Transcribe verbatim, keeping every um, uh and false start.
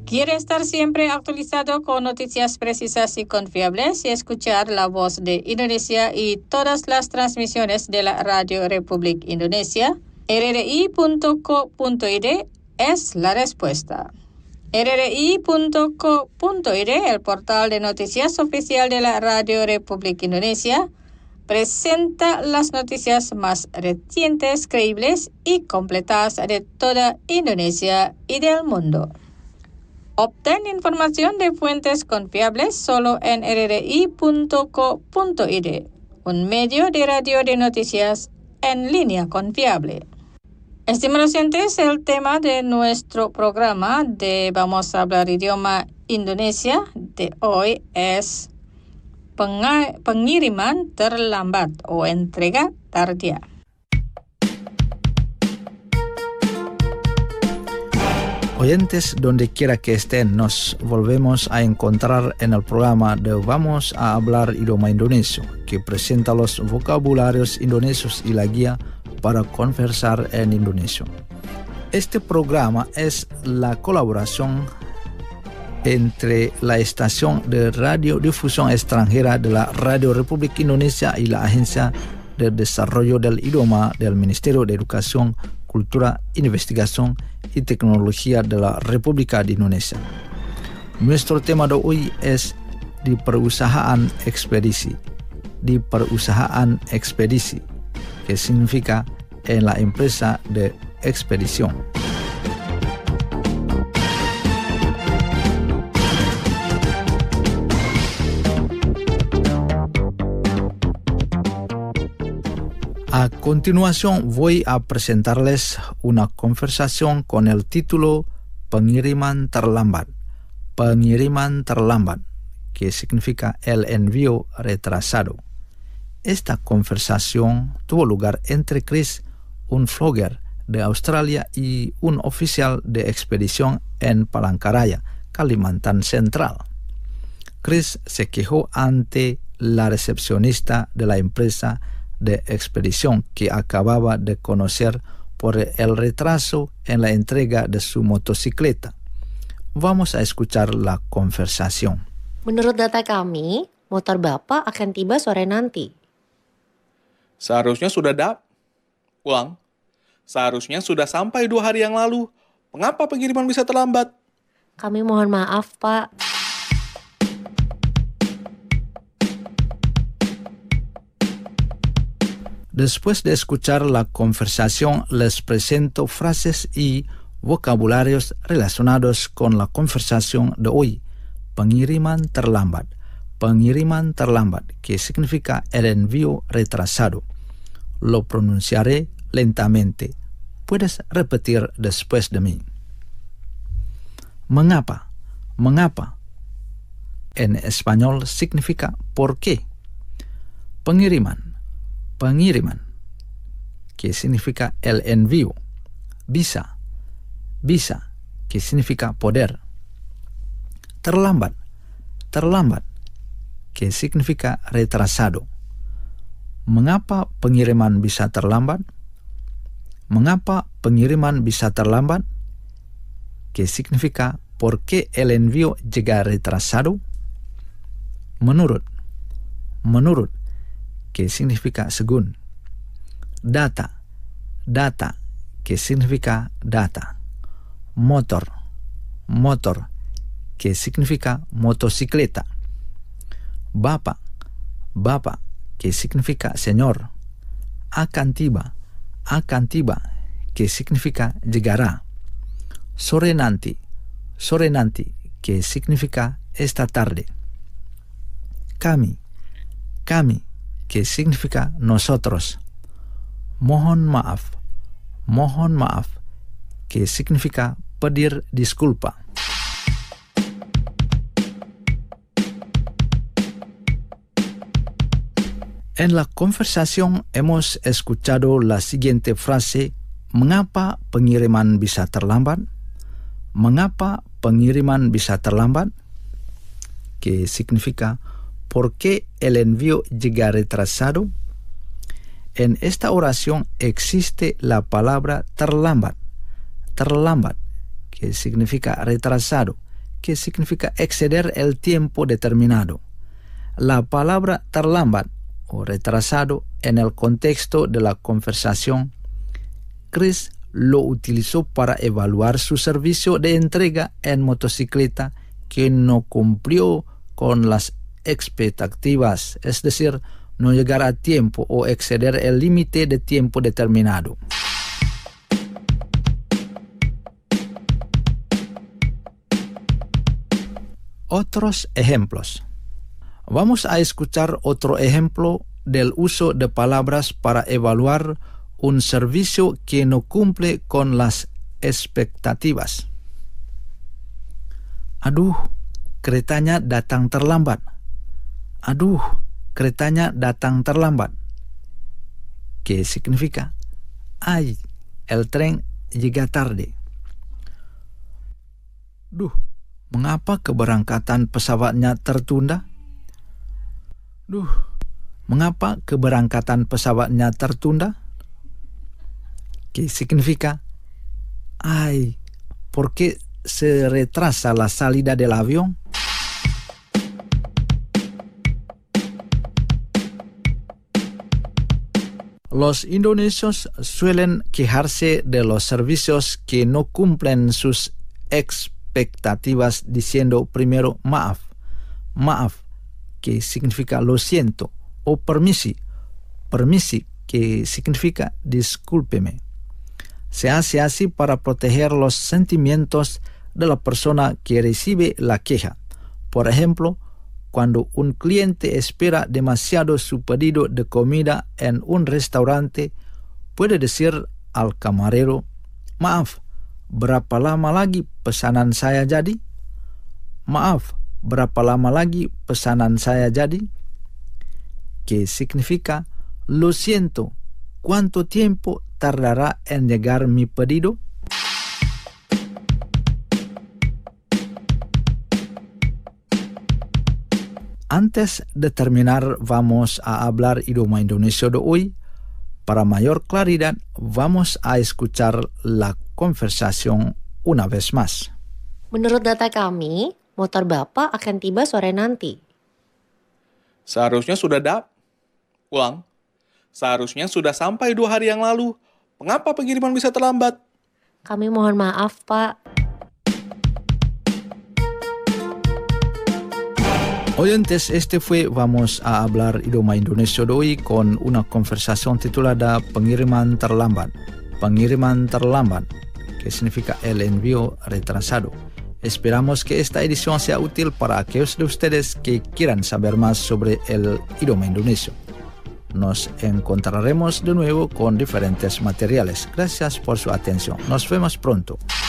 ¿Quiere estar siempre actualizado con noticias precisas y confiables y escuchar la voz de Indonesia y todas las transmisiones de la Radio Republik Indonesia? R R I punto co punto I D es la respuesta. R R I punto co punto I D, el portal de noticias oficial de la Radio Republik Indonesia, presenta las noticias más recientes, creíbles y completas de toda Indonesia y del mundo. Obtén información de fuentes confiables solo en R R I punto co punto I D, un medio de radio de noticias en línea confiable. Estimados oyentes, el tema de nuestro programa de Vamos a hablar idioma Indonesia de hoy es penga- pengiriman terlambat o entrega tardía. Oyentes, donde quiera que estén, nos volvemos a encontrar en el programa de Vamos a hablar idioma indonesio, que presenta los vocabularios indonesios y la guía para conversar en indonesio. Este programa es la colaboración entre la estación de radiodifusión extranjera de la Radio Republik Indonesia y la Agencia de Desarrollo del Idioma del Ministerio de Educación, Cultura, Investigación y Tecnología de la República de Indonesia. Nuestro tema de hoy es di perusahaan ekspedisi. Di perusahaan ekspedisi, que significa en la empresa de expedición. A continuación voy a presentarles una conversación con el título Pengiriman terlambat. Pengiriman terlambat, que significa el envío retrasado. Esta conversación tuvo lugar entre Chris, un vlogger de Australia, y un oficial de expedición en Palangkaraya, Kalimantan Central. Chris se quejó ante la recepcionista de la empresa de expedición que acababa de conocer por el retraso en la entrega de su motocicleta. Vamos a escuchar la conversación. Menurut data kami, motor Bapak akan tiba sore nanti. Seharusnya sudah dap. Ulang. Seharusnya sudah sampai dua hari yang lalu. Mengapa pengiriman bisa terlambat? Kami mohon maaf, Pak. Después de escuchar la conversación, les presento frases y vocabularios relacionados con la conversación de hoy. Pengiriman terlambat. Pengiriman terlambat, que significa el envío retrasado. Lo pronunciaré lentamente. Puedes repetir después de mí. Mengapa? Mengapa. En español significa ¿por qué? Pengiriman. Pengiriman, que significa el envío. Bisa. Bisa, que significa poder. Terlambat. Terlambat, que significa retrasado. Mengapa pengiriman bisa terlambat? Mengapa pengiriman bisa terlambat? Que significa ¿por qué el envío llega retrasado? Menurut. Menurut, que significa según. Data. Data, que significa data. Motor. Motor, que significa motocicleta. Bapak. Bapak, que significa señor. Akan tiba. Akan tiba, que significa llegará. Sore nanti. Sore nanti, que significa esta tarde. Kami. Kami, que significa nosotros. Mohon maaf. Mohon maaf, que significa pedir disculpa. En la conversación hemos escuchado la siguiente frase: ¿mengapa pengiriman bisa terlambat? ¿Mengapa pengiriman bisa terlambat? Que significa ¿por qué el envío llega retrasado? En esta oración existe la palabra terlambat. Terlambat, que significa retrasado, que significa exceder el tiempo determinado. La palabra terlambat o retrasado en el contexto de la conversación, Chris lo utilizó para evaluar su servicio de entrega en motocicleta que no cumplió con las expectativas, es decir, no llegar a tiempo o exceder el límite de tiempo determinado. Otros ejemplos. Vamos a escuchar otro ejemplo del uso de palabras para evaluar un servicio que no cumple con las expectativas. Aduh, keretanya datang terlambat. Aduh, keretanya datang terlambat. ¿Qué significa? Ay, el tren llega tarde. Duh, mengapa keberangkatan pesawatnya tertunda? Duh, mengapa keberangkatan pesawatnya tertunda? ¿Qué significa? Ay, ¿por qué se retrasa la salida del avión? Los indonesios suelen quejarse de los servicios que no cumplen sus expectativas diciendo primero maaf, maaf, que significa lo siento, o permisi, permisi, que significa discúlpeme. Se hace así para proteger los sentimientos de la persona que recibe la queja. Por ejemplo, cuando un cliente espera demasiado su pedido de comida en un restaurante, puede decir al camarero, maaf, berapa lama lagi pesanan saya jadi? Maaf, berapa lama lagi pesanan saya jadi? Que significa, lo siento, ¿cuánto tiempo tardará en llegar mi pedido? Antes de terminar, vamos a hablar idioma Indonesia de hoy. Para mayor claridad, vamos a escuchar la conversación una vez más. Menurut data kami, motor Bapak akan tiba sore nanti. Seharusnya sudah dap. Ulang. Seharusnya sudah sampai dua hari yang lalu. Mengapa pengiriman bisa terlambat? Kami mohon maaf, Pak. Oyentes, este fue Vamos a hablar idioma Indonesia de hoy con una conversación titulada Pengiriman terlambat. Pengiriman terlambat, que significa el envío retrasado. Esperamos que esta edición sea útil para aquellos de ustedes que quieran saber más sobre el idioma indonesio. Nos encontraremos de nuevo con diferentes materiales. Gracias por su atención. Nos vemos pronto.